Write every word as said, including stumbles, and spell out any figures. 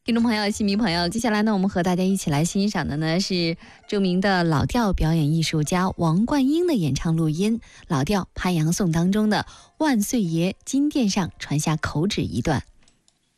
听众朋友、戏迷朋友，接下来呢，我们和大家一起来欣赏的呢是著名的老调表演艺术家王冠英的演唱录音，老调《潘阳颂》当中的《万岁爷金殿上传下口旨》一段。